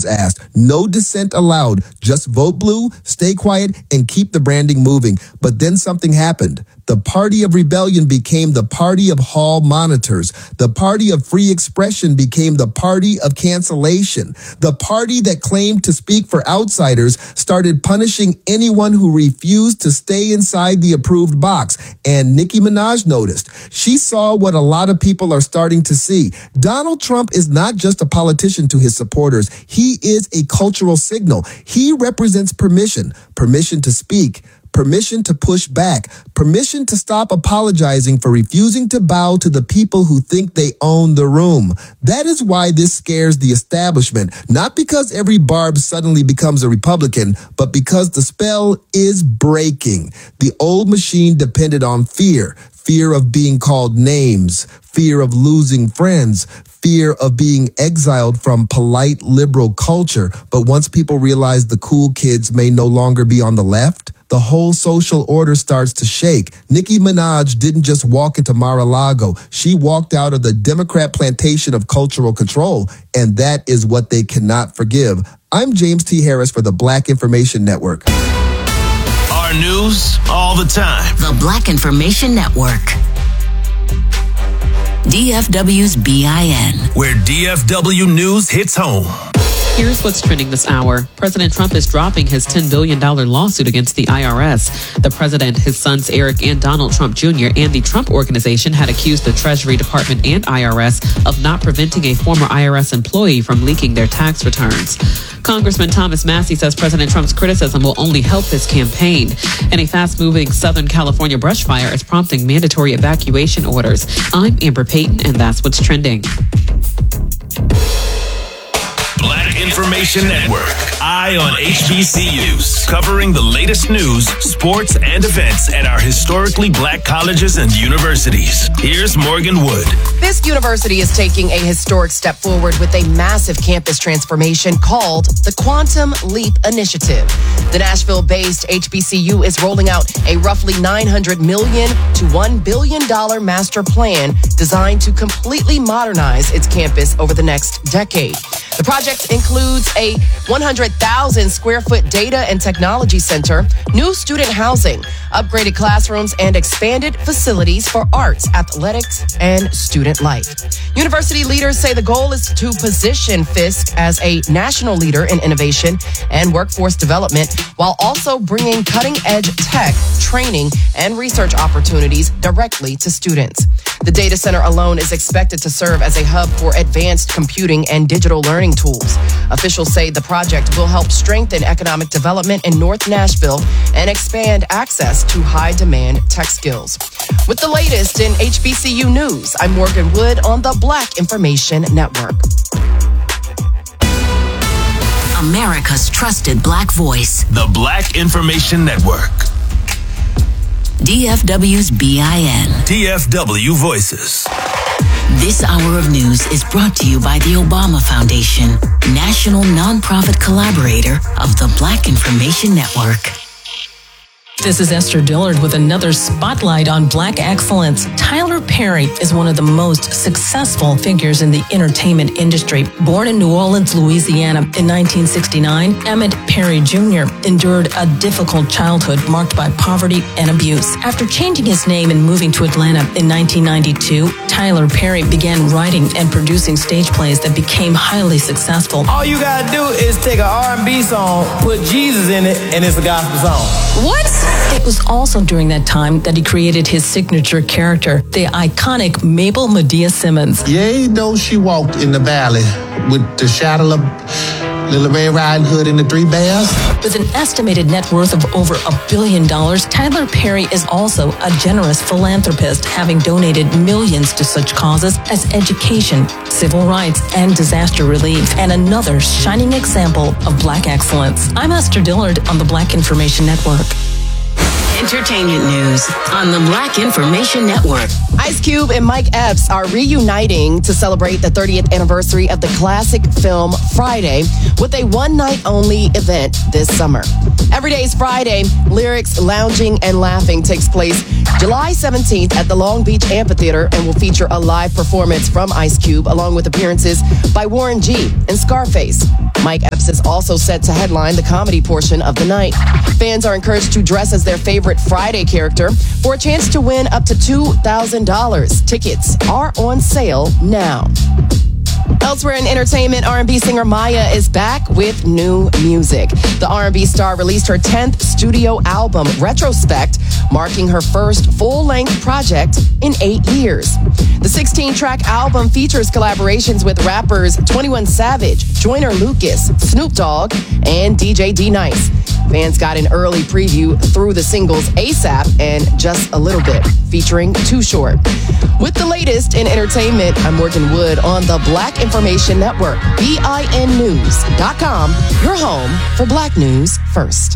questions asked. No dissent allowed. Just vote blue, stay quiet, and keep the branding moving. But then something happened. The Party of Rebellion became the Party of Hall Monitors. The Party of Free Expression became the Party of Cancellation. The party that claimed to speak for outsiders started punishing anyone who refused to stay inside the approved box. And Nicki Minaj noticed. She saw what a lot of people are starting to see. Donald Trump is not just a politician to his supporters. He is a cultural signal. He represents permission to speak, permission to push back, permission to stop apologizing for refusing to bow to the people who think they own the room. That is why this scares the establishment, not because every Barb suddenly becomes a Republican, but because the spell is breaking. The old machine depended on fear of being called names, fear of losing friends, fear of being exiled from polite liberal culture. But once people realize the cool kids may no longer be on the left, the whole social order starts to shake. Nicki Minaj didn't just walk into Mar-a-Lago. She walked out of the Democrat plantation of cultural control, and that is what they cannot forgive. I'm James T. Harris for the Black Information Network. Our news all the time. The Black Information Network. DFW's BIN. Where DFW news hits home. Here's what's trending this hour. President Trump is dropping his $10 billion lawsuit against the IRS. The president, his sons Eric and Donald Trump Jr., and the Trump Organization had accused the Treasury Department and IRS of not preventing a former IRS employee from leaking their tax returns. Congressman Thomas Massie says President Trump's criticism will only help his campaign. And a fast-moving Southern California brush fire is prompting mandatory evacuation orders. I'm Amber Payton, and that's what's trending. Black Information Network. Eye on HBCUs. Covering the latest news, sports, and events at our historically black colleges and universities. Here's Morgan Wood. Fisk University is taking a historic step forward with a massive campus transformation called the Quantum Leap Initiative. The Nashville-based HBCU is rolling out a roughly $900 million to $1 billion master plan designed to completely modernize its campus over the next decade. The project includes a 100,000 square foot data and technology center, new student housing, upgraded classrooms, and expanded facilities for arts, athletics, and student life. University leaders say the goal is to position Fisk as a national leader in innovation and workforce development, while also bringing cutting-edge tech, training, and research opportunities directly to students. The data center alone is expected to serve as a hub for advanced computing and digital learning tools. Officials say the project will help strengthen economic development in North Nashville and expand access to high-demand tech skills. With the latest in HBCU news, I'm Morgan Wood on the Black Information Network. America's trusted Black voice. The Black Information Network. DFW's BIN. DFW Voices. This hour of news is brought to you by the Obama Foundation, national nonprofit collaborator of the Black Information Network. This is Esther Dillard with another spotlight on Black excellence. Tyler Perry is one of the most successful figures in the entertainment industry. Born in New Orleans, Louisiana in 1969, Emmett Perry Jr. endured a difficult childhood marked by poverty and abuse. After changing his name and moving to Atlanta in 1992, Tyler Perry began writing and producing stage plays that became highly successful. All you gotta do is take an R&B song, put Jesus in it, and it's a gospel song. What? It was also during that time that he created his signature character, the iconic Mabel Medea Simmons. Yea, though she walked in the valley with the shadow of Little Red Riding Hood and the Three Bears. With an estimated net worth of over $1 billion, Tyler Perry is also a generous philanthropist, having donated millions to such causes as education, civil rights, and disaster relief, and another shining example of Black excellence. I'm Esther Dillard on the Black Information Network. Entertainment news on the Black Information Network. Ice Cube and Mike Epps are reuniting to celebrate the 30th anniversary of the classic film Friday with a one-night-only event this summer. Every Day is Friday. Lyrics, Lounging, and Laughing takes place July 17th at the Long Beach Amphitheater and will feature a live performance from Ice Cube along with appearances by Warren G and Scarface. Mike Epps is also set to headline the comedy portion of the night. Fans are encouraged to dress as their favorite Friday character for a chance to win up to $2,000. Tickets are on sale now. Elsewhere in entertainment, R&B singer Maya is back with new music. The R&B star released her 10th studio album, Retrospect, marking her first full-length project in 8 years. The 16-track album features collaborations with rappers 21 Savage, Joyner Lucas, Snoop Dogg, and DJ D-Nice. Fans got an early preview through the singles ASAP and Just a Little Bit, featuring Too Short. With the latest in entertainment, I'm Morgan Wood on the Black Information Network, BINnews.com, your home for Black News First.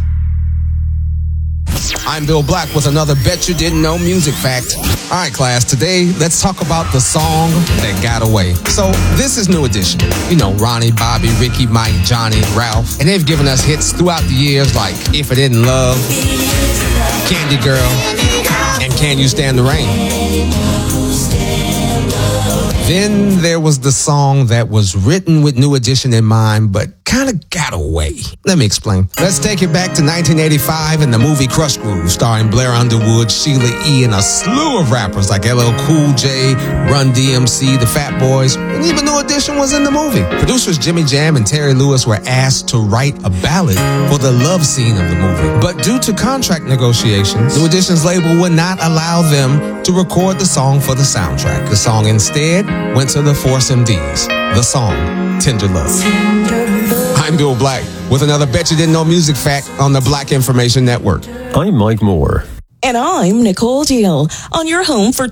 I'm Bill Black with another Bet You Didn't Know music fact. All right, class, today let's talk about the song that got away. So this is New Edition. You know, Ronnie, Bobby, Ricky, Mike, Johnny, Ralph. And they've given us hits throughout the years like If I Didn't Love, Candy Girl, and Can You Stand the Rain? Then there was the song that was written with New Edition in mind, but kind of got away. Let me explain. Let's take it back to 1985 in the movie Krush Groove, starring Blair Underwood, Sheila E., and a slew of rappers like LL Cool J, Run DMC, the Fat Boys, and even New Edition was in the movie. Producers Jimmy Jam and Terry Lewis were asked to write a ballad for the love scene of the movie. But due to contract negotiations, New Edition's label would not allow them to record the song for the soundtrack. The song instead went to the Force MDs. The song, Tender Love. I'm Bill Black with another Bet You Didn't Know music fact on the Black Information Network. I'm Mike Moore. And I'm Nicole Deal on your home for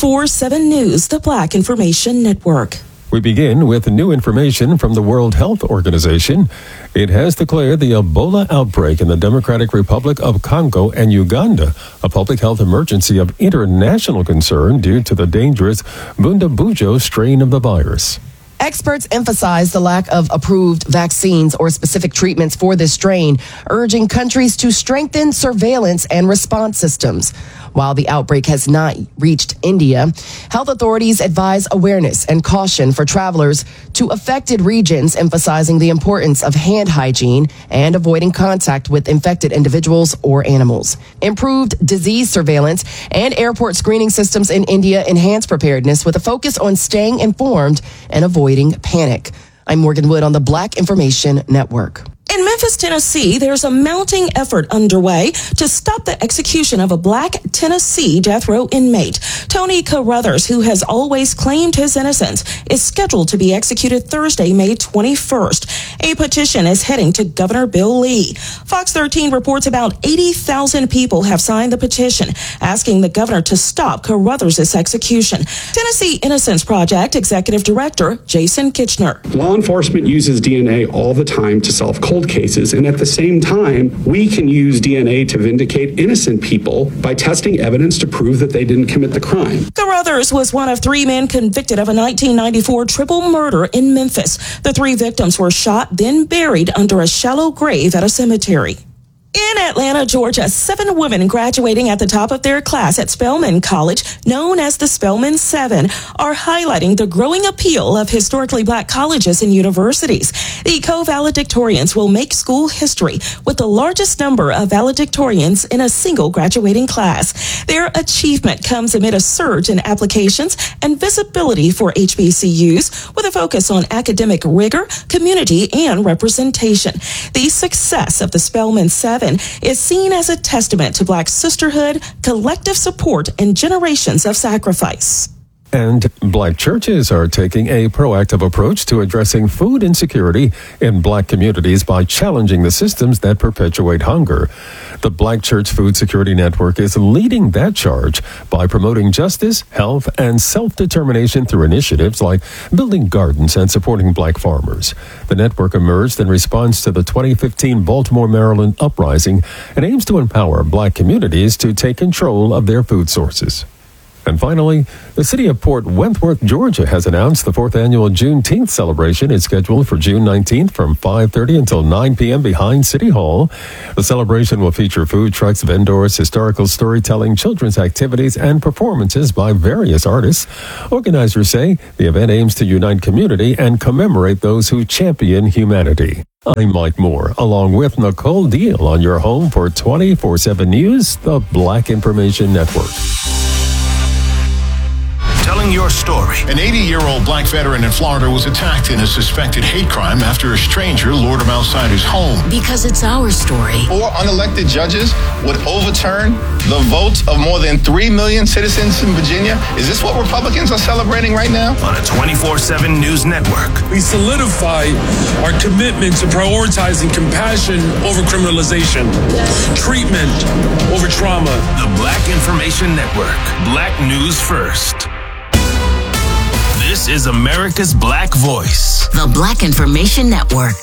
24/7 News, the Black Information Network. We begin with new information from the World Health Organization. It has declared the Ebola outbreak in the Democratic Republic of Congo and Uganda a public health emergency of international concern due to the dangerous Bundibugyo strain of the virus. Experts emphasize the lack of approved vaccines or specific treatments for this strain, urging countries to strengthen surveillance and response systems. While the outbreak has not reached India, health authorities advise awareness and caution for travelers to affected regions, emphasizing the importance of hand hygiene and avoiding contact with infected individuals or animals. Improved disease surveillance and airport screening systems in India enhance preparedness with a focus on staying informed and avoiding panic. I'm Morgan Wood on the Black Information Network. In Memphis, Tennessee, there's a mounting effort underway to stop the execution of a Black Tennessee death row inmate. Tony Carruthers, who has always claimed his innocence, is scheduled to be executed Thursday, May 21st. A petition is heading to Governor Bill Lee. Fox 13 reports about 80,000 people have signed the petition, asking the governor to stop Carruthers' execution. Tennessee Innocence Project Executive Director Jason Kitchener. Law enforcement uses DNA all the time to solve cold cases, and at the same time, we can use DNA to vindicate innocent people by testing evidence to prove that they didn't commit the crime. Carruthers was one of 3 men convicted of a 1994 triple murder in Memphis. The 3 victims were shot, then buried under a shallow grave at a cemetery. In Atlanta, Georgia, 7 women graduating at the top of their class at Spelman College, known as the Spelman 7, are highlighting the growing appeal of historically Black colleges and universities. The co-valedictorians will make school history with the largest number of valedictorians in a single graduating class. Their achievement comes amid a surge in applications and visibility for HBCUs with a focus on academic rigor, community, and representation. The success of the Spelman 7 is seen as a testament to Black sisterhood, collective support, and generations of sacrifice. And Black churches are taking a proactive approach to addressing food insecurity in Black communities by challenging the systems that perpetuate hunger. The Black Church Food Security Network is leading that charge by promoting justice, health, and self-determination through initiatives like building gardens and supporting Black farmers. The network emerged in response to the 2015 Baltimore, Maryland uprising and aims to empower Black communities to take control of their food sources. And finally, the city of Port Wentworth, Georgia has announced the 4th annual Juneteenth celebration is scheduled for June 19th from 5:30 until 9 p.m. behind City Hall. The celebration will feature food trucks, vendors, historical storytelling, children's activities, and performances by various artists. Organizers say the event aims to unite community and commemorate those who champion humanity. I'm Mike Moore, along with Nicole Deal on your home for 24/7 News, the Black Information Network. Telling your story. An 80-year-old black veteran in Florida was attacked in a suspected hate crime after a stranger lured him outside his home. Because it's our story. 4 unelected judges would overturn the votes of more than 3 million citizens in Virginia. Is this what Republicans are celebrating right now? On a 24/7 News Network. We solidify our commitment to prioritizing compassion over criminalization, treatment over trauma. The Black Information Network. Black News First. This is America's Black Voice. The Black Information Network.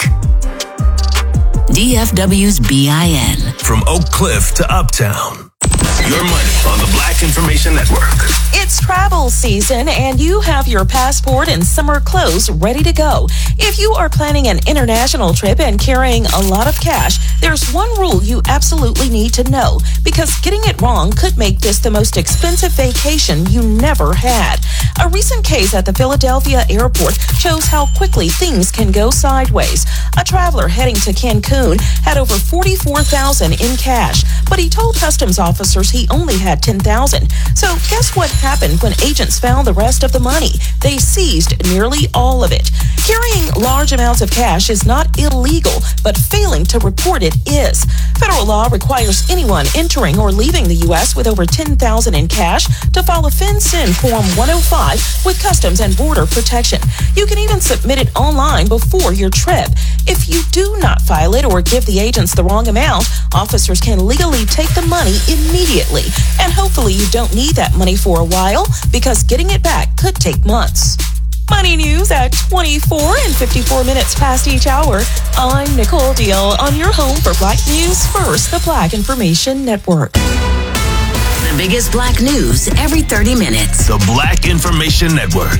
DFW's BIN. From Oak Cliff to Uptown. Your money on the Black Information Network. It's travel season and you have your passport and summer clothes ready to go. If you are planning an international trip and carrying a lot of cash, there's one rule you absolutely need to know, because getting it wrong could make this the most expensive vacation you never had. A recent case at the Philadelphia airport shows how quickly things can go sideways. A traveler heading to Cancun had over $44,000 in cash, but he told customs officers he only had $10,000. So guess what happened when agents found the rest of the money? They seized nearly all of it. Carrying large amounts of cash is not illegal, but failing to report it is. Federal law requires anyone entering or leaving the U.S. with over $10,000 in cash to file a FinCEN Form 105 with Customs and Border Protection. You can even submit it online before your trip. If you do not file it or give the agents the wrong amount, officers can legally take the money immediately. And hopefully you don't need that money for a while, because getting it back could take months. Money news at 24 and 54 minutes past each hour. I'm Nicole Deal on your home for Black News First, the Black Information Network. The biggest black news every 30 minutes. The Black Information Network.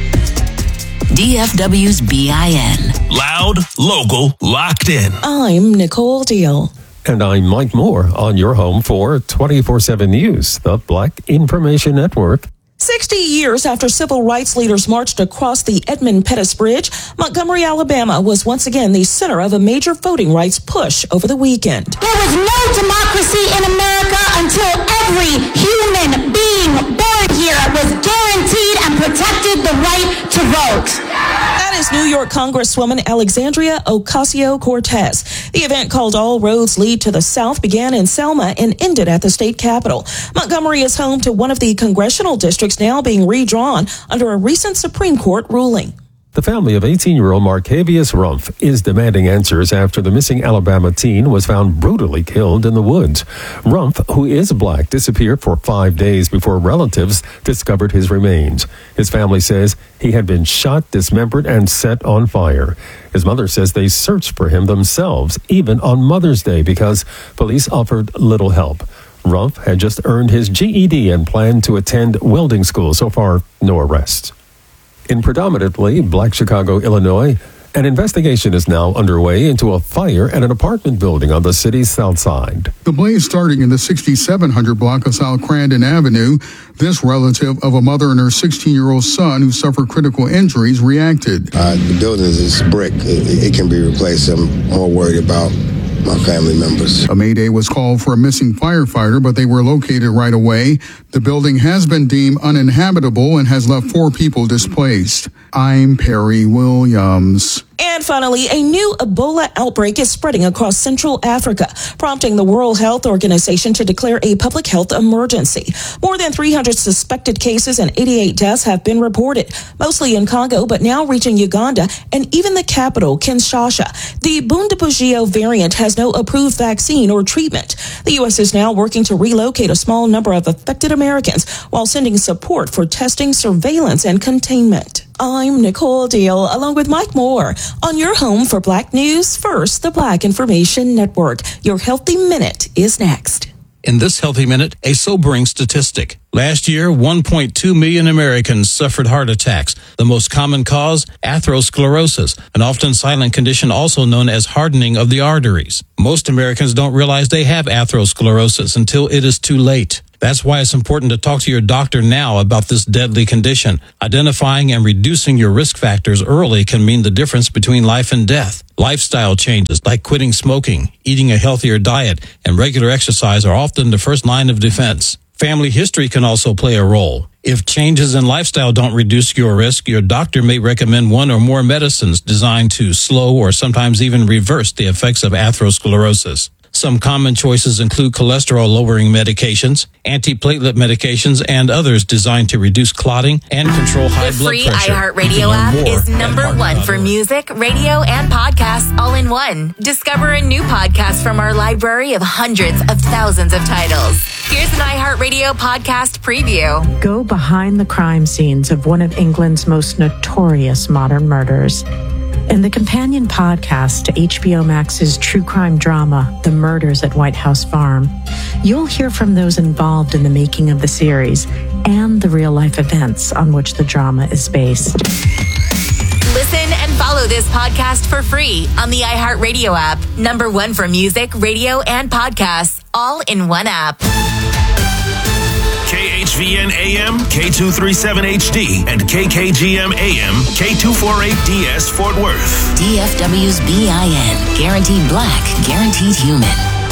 DFW's BIN. Loud, local, locked in. I'm Nicole Deal. And I'm Mike Moore on your home for 24/7 News, the Black Information Network. 60 years after civil rights leaders marched across the Edmund Pettus Bridge, Montgomery, Alabama was once again the center of a major voting rights push over the weekend. There was no democracy in America until every human being born here was guaranteed and protected the right to vote. That is New York Congresswoman Alexandria Ocasio-Cortez. The event, called All Roads Lead to the South, began in Selma and ended at the state capitol. Montgomery is home to one of the congressional districts now being redrawn under a recent Supreme Court ruling. The family of 18-year-old Marcavius Rumpf is demanding answers after the missing Alabama teen was found brutally killed in the woods. Rumpf, who is black, disappeared for 5 days before relatives discovered his remains. His family says he had been shot, dismembered, and set on fire. His mother says they searched for him themselves, even on Mother's Day, because police offered little help. Rumpf had just earned his GED and planned to attend welding school. So far, no arrests. In predominantly black Chicago, Illinois, an investigation is now underway into a fire at an apartment building on the city's south side. The blaze starting in the 6700 block of South Crandon Avenue. This relative of a mother and her 16-year-old son who suffered critical injuries reacted. The building is brick. It can be replaced. I'm more worried about my family members. A mayday was called for a missing firefighter, but they were located right away. The building has been deemed uninhabitable and has left 4 people displaced. I'm Perry Williams. And finally, a new Ebola outbreak is spreading across Central Africa, prompting the World Health Organization to declare a public health emergency. More than 300 suspected cases and 88 deaths have been reported, mostly in Congo, but now reaching Uganda and even the capital, Kinshasa. The Bundibugyo variant has no approved vaccine or treatment. The U.S. is now working to relocate a small number of affected Americans while sending support for testing, surveillance, and containment. I'm Nicole Deal, along with Mike Moore, on your home for Black News First, the Black Information Network. Your Healthy Minute is next. In this Healthy Minute, a sobering statistic. Last year, 1.2 million Americans suffered heart attacks. The most common cause, atherosclerosis, an often silent condition also known as hardening of the arteries. Most Americans don't realize they have atherosclerosis until it is too late. That's why it's important to talk to your doctor now about this deadly condition. Identifying and reducing your risk factors early can mean the difference between life and death. Lifestyle changes like quitting smoking, eating a healthier diet, and regular exercise are often the first line of defense. Family history can also play a role. If changes in lifestyle don't reduce your risk, your doctor may recommend one or more medicines designed to slow or sometimes even reverse the effects of atherosclerosis. Some common choices include cholesterol-lowering medications, antiplatelet medications, and others designed to reduce clotting and control high blood pressure. The free iHeartRadio app is #1 for music, radio, and podcasts all in one. Discover a new podcast from our library of hundreds of thousands of titles. Here's an iHeartRadio podcast preview. Go behind the crime scenes of one of England's most notorious modern murders. In the companion podcast to HBO Max's true crime drama, The Murders at White House Farm, you'll hear from those involved in the making of the series and the real-life events on which the drama is based. Listen and follow this podcast for free on the iHeartRadio app. #1 for music, radio, and podcasts, all in one app. KHVN AM, K237 HD, and KKGM AM, K248DS Fort Worth. DFW's BIN. Guaranteed black, guaranteed human.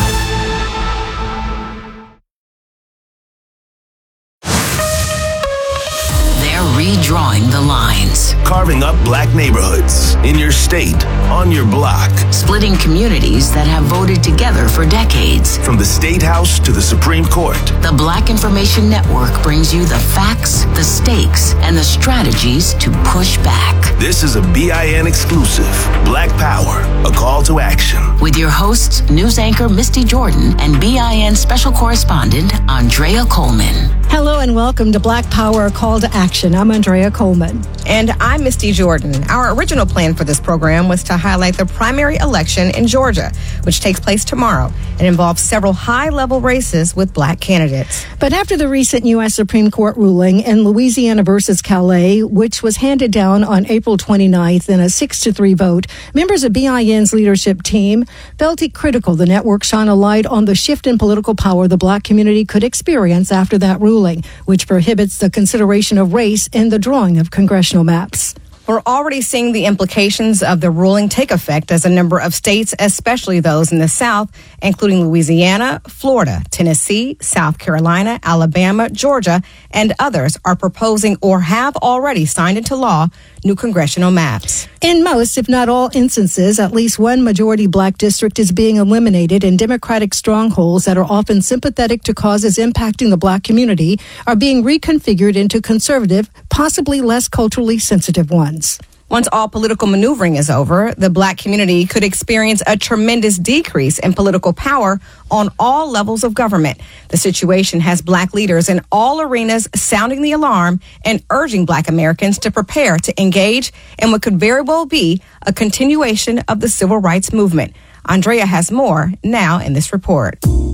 Redrawing the lines. Carving up black neighborhoods in your state, on your block. Splitting communities that have voted together for decades. From the State House to the Supreme Court. The Black Information Network brings you the facts, the stakes, and the strategies to push back. This is a BIN exclusive. Black Power, a call to action. With your hosts, news anchor Misty Jordan and BIN special correspondent Andrea Coleman. Hello and welcome to Black Power, a call to action. I'm Andrea Coleman. And I'm Misty Jordan. Our original plan for this program was to highlight the primary election in Georgia, which takes place tomorrow. It involves several high-level races with black candidates. But after the recent U.S. Supreme Court ruling in Louisiana versus Calais, which was handed down on April 29th in a 6-3 vote, members of BIN's leadership team felt it critical the network shine a light on the shift in political power the black community could experience after that ruling, which prohibits the consideration of race in the drawing of congressional maps. We're already seeing the implications of the ruling take effect as a number of states, especially those in the South, including Louisiana, Florida, Tennessee, South Carolina, Alabama, Georgia, and others are proposing or have already signed into law new congressional maps. In most, if not all instances, at least one majority black district is being eliminated, and Democratic strongholds that are often sympathetic to causes impacting the black community are being reconfigured into conservative, possibly less culturally sensitive ones. Once all political maneuvering is over, the black community could experience a tremendous decrease in political power on all levels of government. The situation has black leaders in all arenas sounding the alarm and urging black Americans to prepare to engage in what could very well be a continuation of the civil rights movement. Andrea has more now in this report.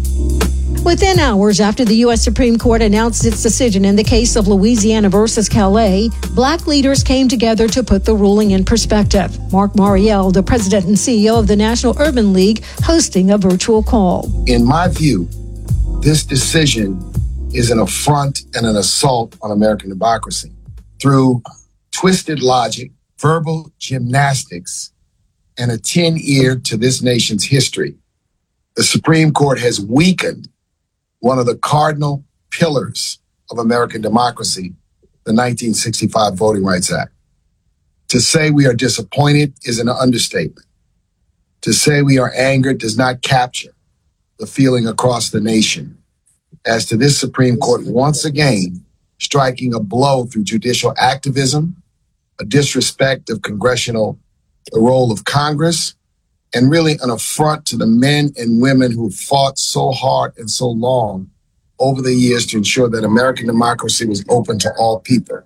Within hours after the U.S. Supreme Court announced its decision in the case of Louisiana versus Calais, black leaders came together to put the ruling in perspective. Mark Mariel, the president and CEO of the National Urban League, hosting a virtual call. In my view, this decision is an affront and an assault on American democracy. Through twisted logic, verbal gymnastics, and a 10-ear to this nation's history, the Supreme Court has weakened one of the cardinal pillars of American democracy, the 1965 Voting Rights Act. To say we are disappointed is an understatement. To say we are angered does not capture the feeling across the nation as to this Supreme Court once again striking a blow through judicial activism, a disrespect of the role of Congress, and really an affront to the men and women who fought so hard and so long over the years to ensure that American democracy was open to all people.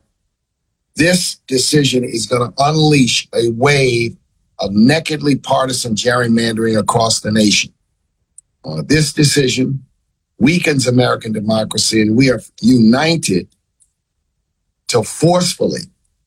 This decision is going to unleash a wave of nakedly partisan gerrymandering across the nation. This decision weakens American democracy, and we are united to forcefully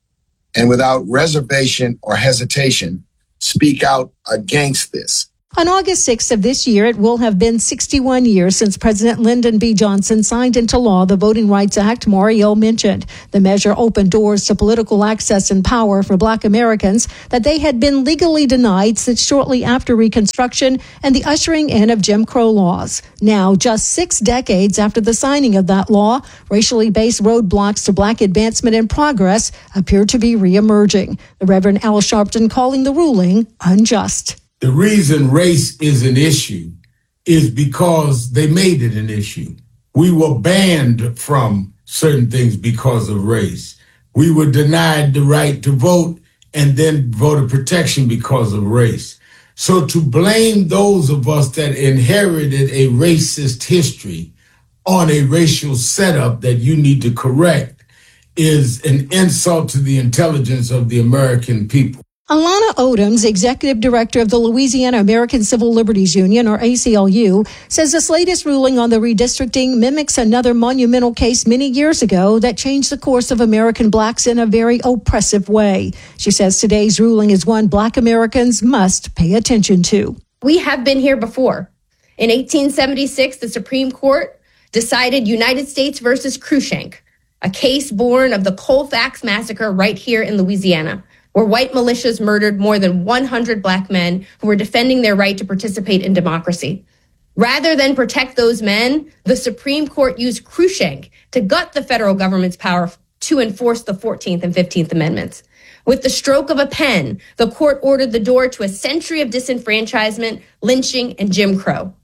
and without reservation or hesitation speak out against this. On August 6th of this year, it will have been 61 years since President Lyndon B. Johnson signed into law the Voting Rights Act Mario mentioned. The measure opened doors to political access and power for Black Americans that they had been legally denied since shortly after Reconstruction and the ushering in of Jim Crow laws. Now, just 6 decades after the signing of that law, racially based roadblocks to Black advancement and progress appear to be reemerging. The Reverend Al Sharpton calling the ruling unjust. The reason race is an issue is because they made it an issue. We were banned from certain things because of race. We were denied the right to vote and then voter protection because of race. So to blame those of us that inherited a racist history on a racial setup that you need to correct is an insult to the intelligence of the American people. Alana Odoms, executive director of the Louisiana American Civil Liberties Union, or ACLU, says this latest ruling on the redistricting mimics another monumental case many years ago that changed the course of American blacks in a very oppressive way. She says today's ruling is one Black Americans must pay attention to. We have been here before. In 1876, the Supreme Court decided United States versus Cruikshank, a case born of the Colfax massacre right here in Louisiana, where white militias murdered more than 100 Black men who were defending their right to participate in democracy. Rather than protect those men, the Supreme Court used Cruikshank to gut the federal government's power to enforce the 14th and 15th Amendments. With the stroke of a pen, the court ordered the door to a century of disenfranchisement, lynching, and Jim Crow.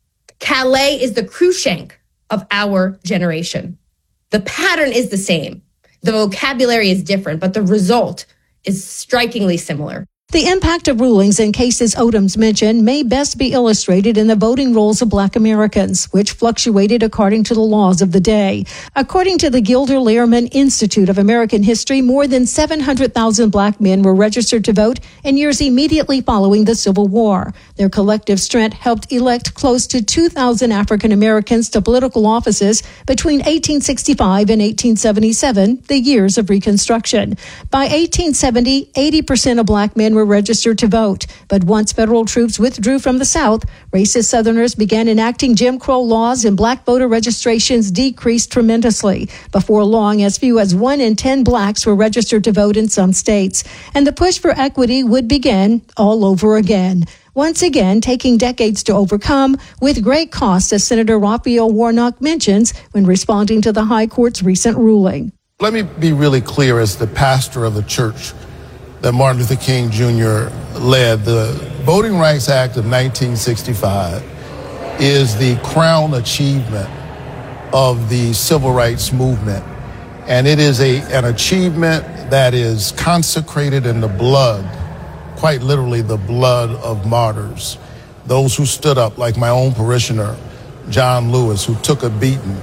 Calais is the Cruikshank of our generation. The pattern is the same. The vocabulary is different, but the result is strikingly similar. The impact of rulings in cases Odoms mentioned may best be illustrated in the voting rolls of Black Americans, which fluctuated according to the laws of the day. According to the Gilder Lehrman Institute of American History, more than 700,000 Black men were registered to vote in years immediately following the Civil War. Their collective strength helped elect close to 2,000 African Americans to political offices between 1865 and 1877, the years of Reconstruction. By 1870, 80% of Black men were registered to vote. But once federal troops withdrew from the South, racist Southerners began enacting Jim Crow laws and Black voter registrations decreased tremendously. Before long, as few as 1 in 10 Blacks were registered to vote in some states. And the push for equity would begin all over again. Once again, taking decades to overcome with great cost, as Senator Raphael Warnock mentions when responding to the High Court's recent ruling. Let me be really clear as the pastor of the church that Martin Luther King Jr. led. The Voting Rights Act of 1965 is the crown achievement of the civil rights movement. And it is an achievement that is consecrated in the blood, quite literally the blood of martyrs. Those who stood up, like my own parishioner, John Lewis, who took a beating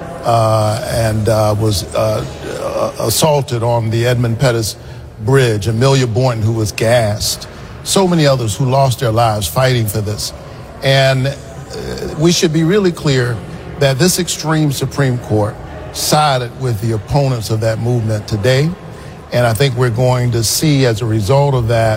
and was assaulted on the Edmund Pettus Bridge, Amelia Boynton, who was gassed, so many others who lost their lives fighting for this. And we should be really clear that this extreme Supreme Court sided with the opponents of that movement today. And I think we're going to see as a result of that,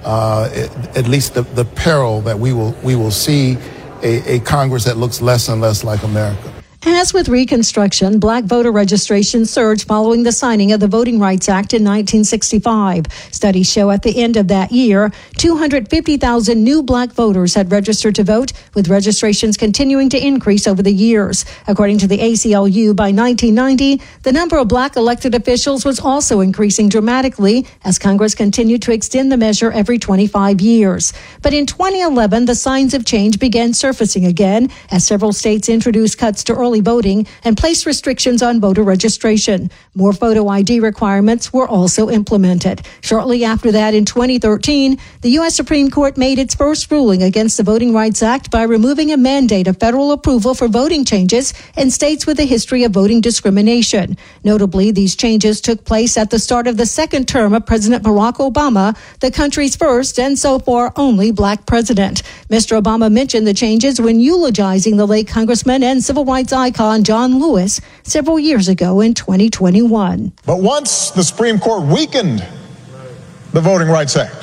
at least the peril that we will see a Congress that looks less and less like America. As with Reconstruction, Black voter registration surged following the signing of the Voting Rights Act in 1965. Studies show at the end of that year, 250,000 new Black voters had registered to vote, with registrations continuing to increase over the years. According to the ACLU, by 1990, the number of Black elected officials was also increasing dramatically as Congress continued to extend the measure every 25 years. But in 2011, the signs of change began surfacing again as several states introduced cuts to early voting and placed restrictions on voter registration. More photo ID requirements were also implemented. Shortly after that, in 2013, the U.S. Supreme Court made its first ruling against the Voting Rights Act by removing a mandate of federal approval for voting changes in states with a history of voting discrimination. Notably, these changes took place at the start of the second term of President Barack Obama, the country's first and so far only black president. Mr. Obama mentioned the changes when eulogizing the late Congressman and civil rights icon John Lewis several years ago in 2021. But once the Supreme Court weakened the Voting Rights Act,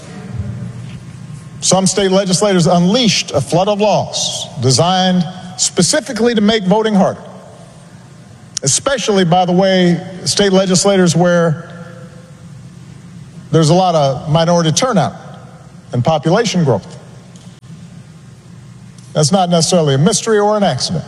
some state legislators unleashed a flood of laws designed specifically to make voting harder, especially, by the way, state legislators where there's a lot of minority turnout and population growth. That's not necessarily a mystery or an accident.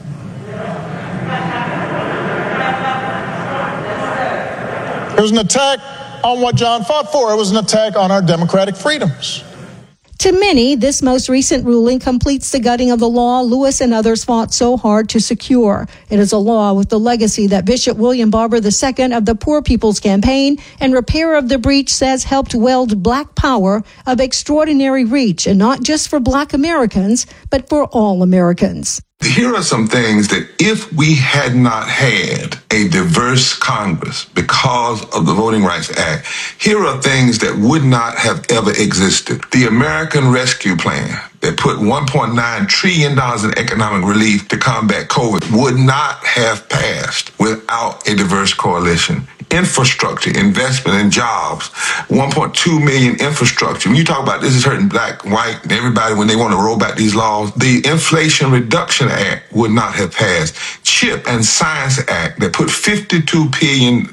It was an attack on what John fought for. It was an attack on our democratic freedoms. To many, this most recent ruling completes the gutting of the law Lewis and others fought so hard to secure. It is a law with the legacy that Bishop William Barber II of the Poor People's Campaign and Repair of the Breach says helped weld black power of extraordinary reach, and not just for black Americans, but for all Americans. Here are some things that if we had not had a diverse Congress because of the Voting Rights Act, here are things that would not have ever existed. The American Rescue Plan that put $1.9 trillion in economic relief to combat COVID would not have passed without a diverse coalition. Infrastructure, investment in jobs, 1.2 million infrastructure. When you talk about this is hurting black, white, and everybody when they want to roll back these laws, the Inflation Reduction Act would not have passed. CHIP and Science Act that put $52 billion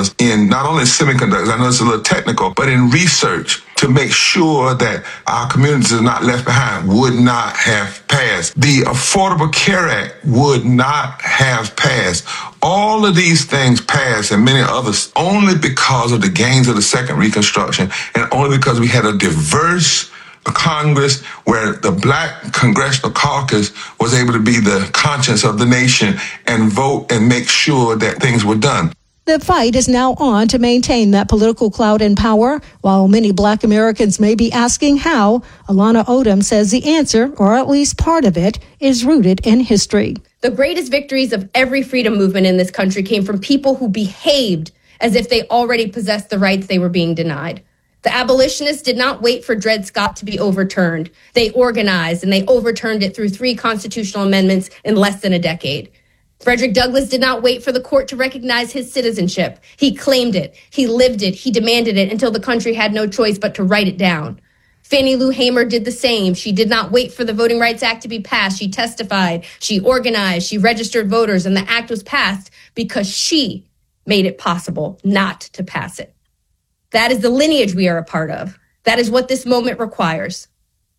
in not only semiconductors, I know it's a little technical, but in research to make sure that our communities are not left behind would not have passed. The Affordable Care Act would not have passed. All of these things passed and many others only because of the gains of the Second Reconstruction and only because we had a diverse Congress where the black congressional caucus was able to be the conscience of the nation and vote and make sure that things were done. The fight is now on to maintain that political clout and power. While many black Americans may be asking how, Alana Odom says the answer, or at least part of it, is rooted in history. The greatest victories of every freedom movement in this country came from people who behaved as if they already possessed the rights they were being denied. The abolitionists did not wait for Dred Scott to be overturned. They organized and they overturned it through 3 constitutional amendments in less than a decade. Frederick Douglass did not wait for the court to recognize his citizenship. He claimed it. He lived it. He demanded it until the country had no choice but to write it down. Fannie Lou Hamer did the same. She did not wait for the Voting Rights Act to be passed. She testified, she organized, she registered voters, and the act was passed because she made it possible not to pass it. That is the lineage we are a part of. That is what this moment requires.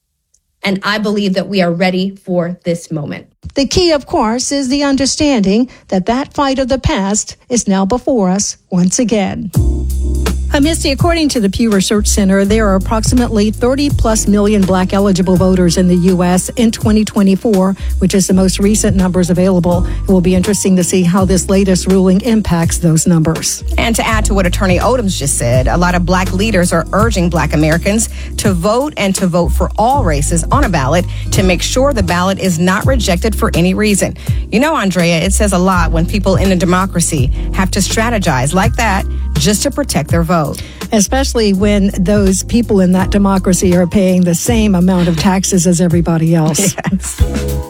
And I believe that we are ready for this moment. The key, of course, is the understanding that that fight of the past is now before us once again. Misty, according to the Pew Research Center, there are approximately 30-plus million black eligible voters in the U.S. in 2024, which is the most recent numbers available. It will be interesting to see how this latest ruling impacts those numbers. And to add to what Attorney Odoms just said, a lot of black leaders are urging black Americans to vote and to vote for all races on a ballot to make sure the ballot is not rejected for any reason. You know, Andrea, it says a lot when people in a democracy have to strategize like that just to protect their vote. Especially when those people in that democracy are paying the same amount of taxes as everybody else. Yes.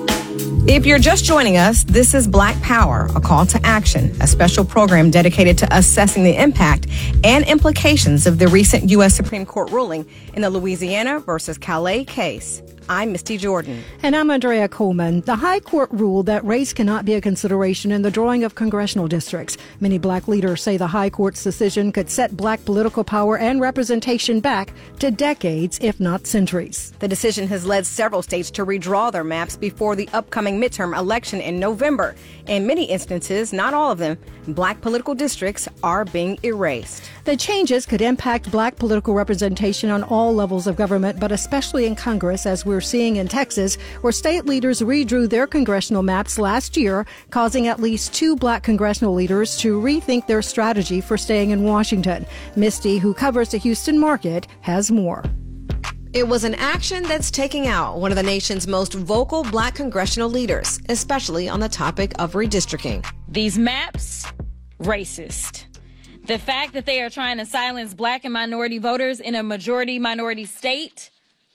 If you're just joining us, this is Black Power, a call to action, a special program dedicated to assessing the impact and implications of the recent U.S. Supreme Court ruling in the Louisiana versus Calais case. I'm Misty Jordan. And I'm Andrea Coleman. The High Court ruled that race cannot be a consideration in the drawing of congressional districts. Many black leaders say the High Court's decision could set black political power and representation back to decades, if not centuries. The decision has led several states to redraw their maps before the upcoming midterm election in November. In many instances, not all of them, black political districts are being erased. The changes could impact black political representation on all levels of government, but especially in Congress, as we're we're seeing in Texas, where state leaders redrew their congressional maps last year, causing at least 2 black congressional leaders to rethink their strategy for staying in Washington. Misty, who covers the Houston market, has more. It was an action that's taking out one of the nation's most vocal black congressional leaders, especially on the topic of redistricting. These maps, racist. The fact that they are trying to silence black and minority voters in a majority minority state,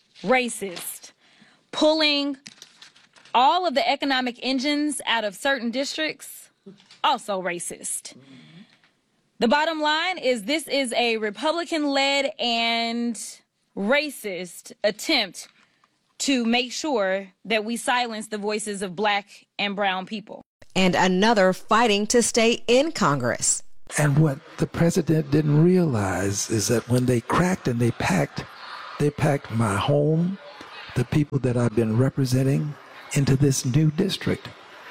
racist. Pulling all of the economic engines out of certain districts, also racist. The bottom line is this is a Republican-led and racist attempt to make sure that we silence the voices of black and brown people. And another fighting to stay in Congress. And what the president didn't realize is that when they cracked and they packed my home, the people that I've been representing, into this new district.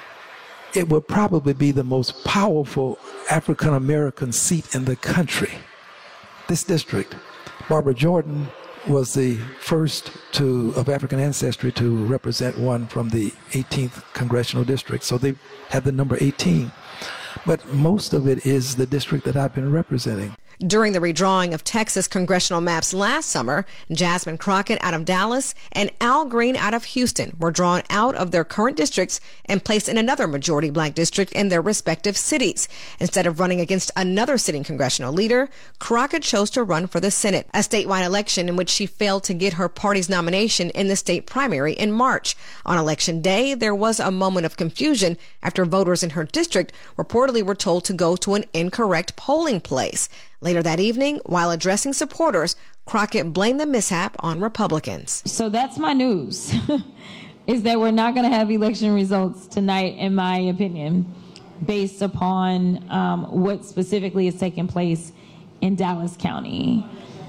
It would probably be the most powerful African American seat in the country. This district. Barbara Jordan was the first of African ancestry to represent one from the 18th Congressional District. So they had the number 18. But most of it is the district that I've been representing. During the redrawing of Texas congressional maps last summer, Jasmine Crockett out of Dallas and Al Green out of Houston were drawn out of their current districts and placed in another majority black district in their respective cities. Instead of running against another sitting congressional leader, Crockett chose to run for the Senate, a statewide election in which she failed to get her party's nomination in the state primary in March. On Election Day, there was a moment of confusion after voters in her district reportedly were told to go to an incorrect polling place. Later that evening, while addressing supporters, Crockett blamed the mishap on Republicans. So that's my news, is that we're not going to have election results tonight, in my opinion, based upon what specifically is taking place in Dallas County.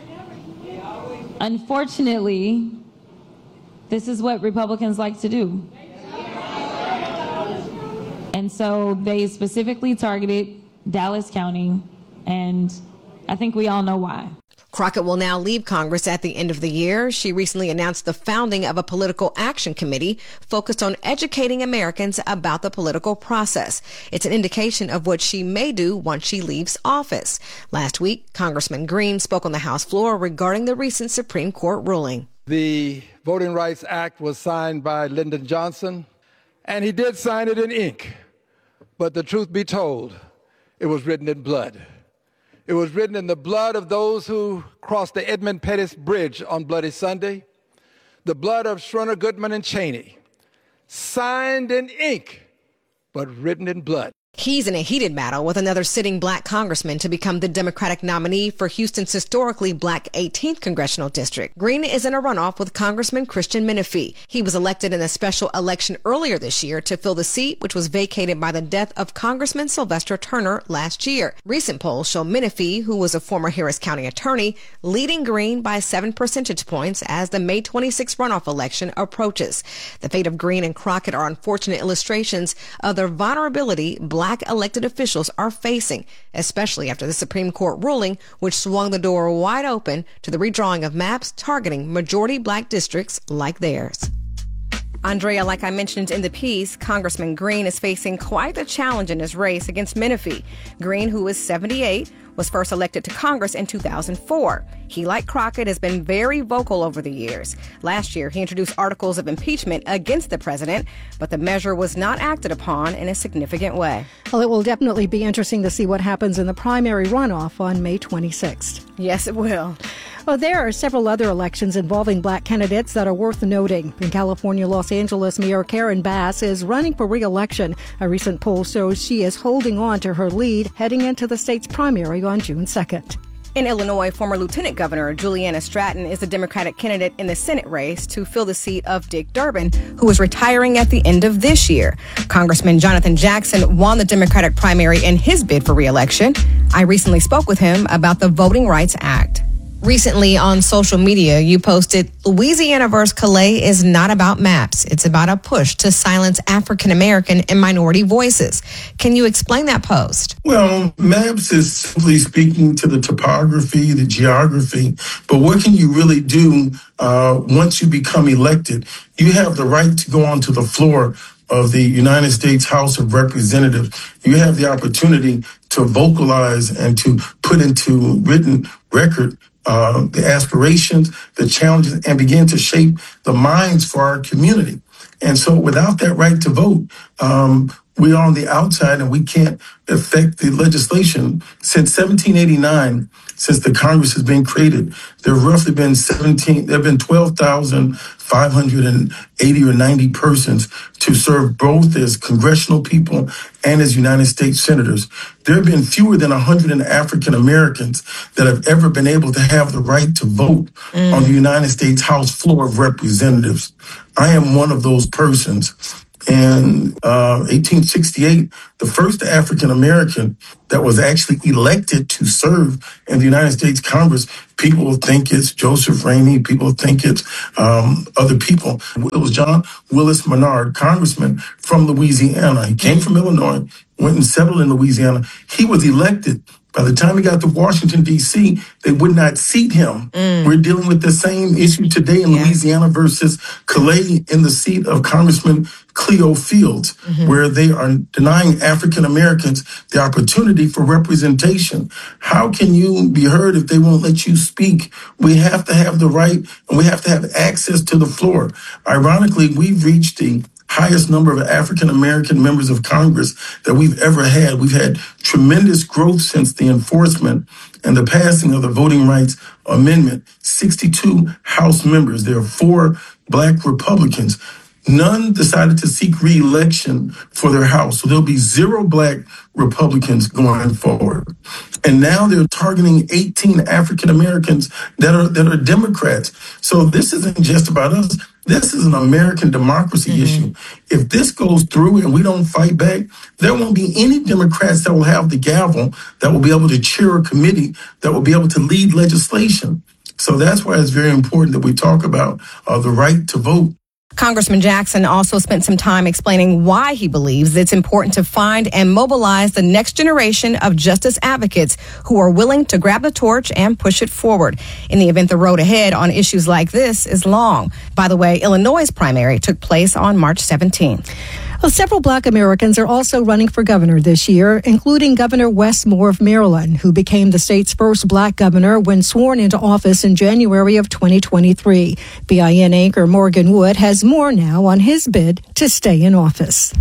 Unfortunately, this is what Republicans like to do. And so they specifically targeted Dallas County, and I think we all know why. Crockett will now leave Congress at the end of the year. She recently announced the founding of a political action committee focused on educating Americans about the political process. It's an indication of what she may do once she leaves office. Last week, Congressman Green spoke on the House floor regarding the recent Supreme Court ruling. The Voting Rights Act was signed by Lyndon Johnson, and he did sign it in ink. But the truth be told, it was written in blood. It was written in the blood of those who crossed the Edmund Pettus Bridge on Bloody Sunday, the blood of Schroeder, Goodman, and Cheney, signed in ink, but written in blood. He's in a heated battle with another sitting black congressman to become the Democratic nominee for Houston's historically black 18th Congressional District. Green is in a runoff with Congressman Christian Menifee. He was elected in a special election earlier this year to fill the seat, which was vacated by the death of Congressman Sylvester Turner last year. Recent polls show Menifee, who was a former Harris County attorney, leading Green by 7 percentage points as the May 26 runoff election approaches. The fate of Green and Crockett are unfortunate illustrations of the vulnerability black elected officials are facing, especially after the Supreme Court ruling, which swung the door wide open to the redrawing of maps targeting majority black districts like theirs. Andrea, like I mentioned in the piece, Congressman Green is facing quite a challenge in his race against Menifee. Green, who is 78, was first elected to Congress in 2004. He, like Crockett, has been very vocal over the years. Last year, he introduced articles of impeachment against the president, but the measure was not acted upon in a significant way. Well, it will definitely be interesting to see what happens in the primary runoff on May 26th. Yes, it will. Well, there are several other elections involving black candidates that are worth noting. In California, Los Angeles Mayor Karen Bass is running for re-election. A recent poll shows she is holding on to her lead heading into the state's primary on June 2nd. In Illinois, former Lieutenant Governor Juliana Stratton is the Democratic candidate in the Senate race to fill the seat of Dick Durbin, who is retiring at the end of this year. Congressman Jonathan Jackson won the Democratic primary in his bid for re-election. I recently spoke with him about the Voting Rights Act. Recently on social media, you posted, Louisiana vs. Calais is not about maps. It's about a push to silence African American and minority voices. Can you explain that post? Well, maps is simply speaking to the topography, the geography. But what can you really do once you become elected? You have the right to go onto the floor of the United States House of Representatives. You have the opportunity to vocalize and to put into written record the aspirations, the challenges, and begin to shape the minds for our community. And so without that right to vote, we are on the outside and we can't affect the legislation. Since 1789, since the Congress has been created, there have roughly been 12,580 or 90 persons to serve both as congressional people and as United States senators. There have been fewer than 100 African Americans that have ever been able to have the right to vote on the United States House floor of Representatives. I am one of those persons. In 1868, the first African American that was actually elected to serve in the United States Congress, people think it's Joseph Rainey, people think it's other people. It was John Willis Menard, congressman from Louisiana. He came from Illinois, went and settled in Louisiana. He was elected. By the time he got to Washington, D.C., they would not seat him. We're dealing with the same issue today in Louisiana versus Calais in the seat of Congressman Cleo Fields, where they are denying African Americans the opportunity for representation. How can you be heard if they won't let you speak? We have to have the right and we have to have access to the floor. Ironically, we've reached the highest number of African American members of Congress that we've ever had. We've had tremendous growth since the enforcement and the passing of the Voting Rights Amendment. 62 House members. There are 4 Black Republicans. None decided to seek re-election for their House. So there'll be 0 Black Republicans going forward. And now they're targeting 18 African Americans that are Democrats. So this isn't just about us. This is an American democracy issue. If this goes through and we don't fight back, there won't be any Democrats that will have the gavel, that will be able to chair a committee, that will be able to lead legislation. So that's why it's very important that we talk about the right to vote. Congressman Jackson also spent some time explaining why he believes it's important to find and mobilize the next generation of justice advocates who are willing to grab the torch and push it forward. In the event the road ahead on issues like this is long. By the way, Illinois' primary took place on March 17th. Well, several Black Americans are also running for governor this year, including Governor Wes Moore of Maryland, who became the state's first Black governor when sworn into office in January of 2023. BIN anchor Morgan Wood has more now on his bid to stay in office.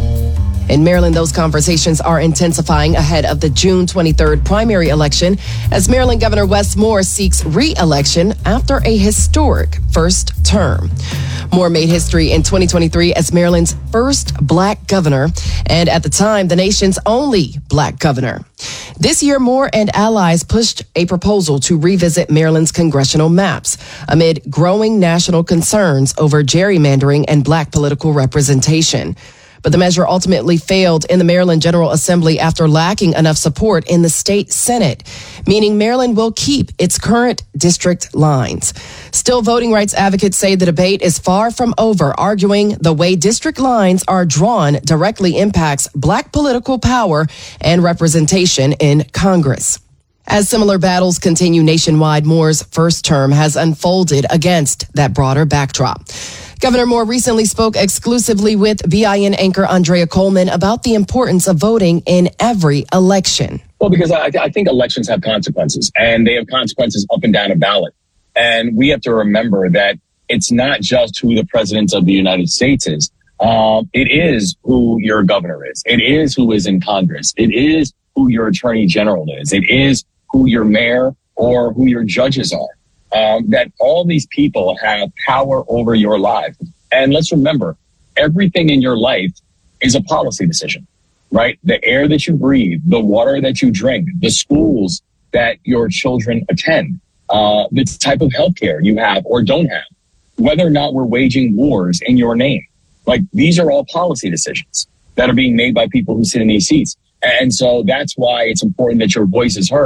In Maryland, those conversations are intensifying ahead of the June 23rd primary election as Maryland Governor Wes Moore seeks re-election after a historic first term. Moore made history in 2023 as Maryland's first Black governor and at the time the nation's only Black governor. This year, Moore and allies pushed a proposal to revisit Maryland's congressional maps amid growing national concerns over gerrymandering and Black political representation. But the measure ultimately failed in the Maryland General Assembly after lacking enough support in the state Senate, meaning Maryland will keep its current district lines. Still, voting rights advocates say the debate is far from over, arguing the way district lines are drawn directly impacts Black political power and representation in Congress. As similar battles continue nationwide, Moore's first term has unfolded against that broader backdrop. Governor Moore recently spoke exclusively with BIN anchor Andrea Coleman about the importance of voting in every election. Well, because I think elections have consequences, and they have consequences up and down a ballot. And we have to remember that it's not just who the president of the United States is. It is who your governor is. It is who is in Congress. It is who your attorney general is. It is who your mayor or who your judges are. That all these people have power over your life. And let's remember, everything in your life is a policy decision, right? The air that you breathe, the water that you drink, the schools that your children attend, the type of healthcare you have or don't have, whether or not we're waging wars in your name. Like, these are all policy decisions that are being made by people who sit in these seats. And so that's why it's important that your voice is heard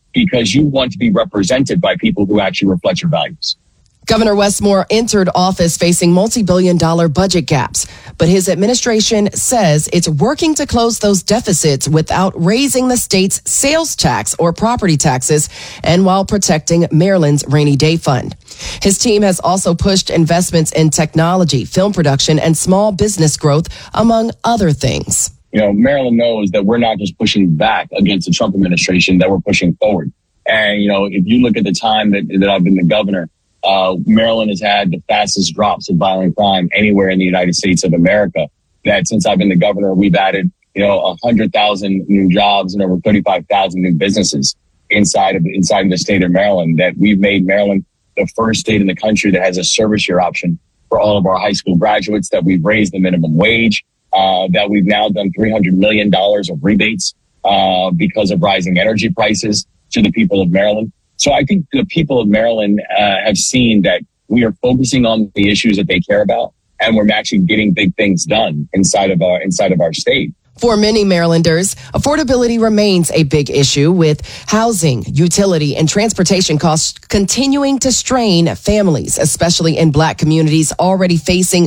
because you want to be represented by people who actually reflect your values. Governor Westmore entered office facing multi-billion-dollar budget gaps, but his administration says it's working to close those deficits without raising the state's sales tax or property taxes and while protecting Maryland's rainy day fund. His team has also pushed investments in technology, film production, and small business growth, among other things. You know, Maryland knows that we're not just pushing back against the Trump administration, that we're pushing forward. And, you know, if you look at the time that I've been the governor, Maryland has had the fastest drops of violent crime anywhere in the United States of America. That since I've been the governor, we've added, 100,000 new jobs and over 35,000 new businesses inside of the state of Maryland. That we've made Maryland the first state in the country that has a service year option for all of our high school graduates. That we've raised the minimum wage. That we've now done $300 million of rebates because of rising energy prices to the people of Maryland. So I think the people of Maryland have seen that we are focusing on the issues that they care about, and we're actually getting big things done inside of our state. For many Marylanders, affordability remains a big issue, with housing, utility, and transportation costs continuing to strain families, especially in Black communities already facing